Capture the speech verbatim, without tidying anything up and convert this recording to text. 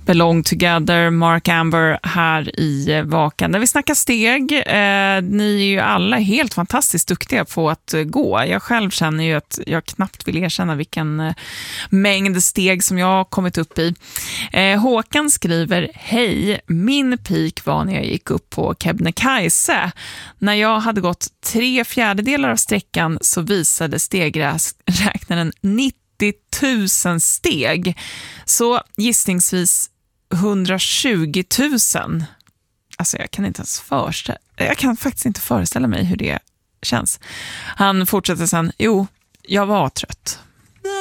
Belong Together, Mark Amber här i Vakan. När vi snackar steg, eh, ni är ju alla helt fantastiskt duktiga på att eh, gå. Jag själv känner ju att jag knappt vill erkänna vilken eh, mängd steg som jag har kommit upp i. Eh, Håkan skriver, hej, min peak var när jag gick upp på Kebnekaise. När jag hade gått tre fjärdedelar av sträckan så visade stegräknaren nittio tusen steg. Så gissningsvis hundratjugo tusen. Alltså jag kan inte ens föreställa, jag kan faktiskt inte föreställa mig hur det känns. Han fortsätter sen, jo, jag var trött.